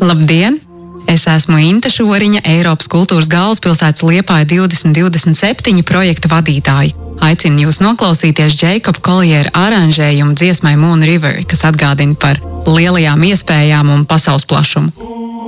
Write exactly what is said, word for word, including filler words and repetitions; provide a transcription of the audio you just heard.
Labdien! Es esmu Inte Šoriņa, Eiropas kultūras galvaspilsētas Liepāja divdesmit divdesmit septiņi projekta vadītāja. Aicinu jūs noklausīties Jacoba Colliera aranžējumu dziesmai Moon River, kas atgādina par lielajām iespējām un pasaules plašumu.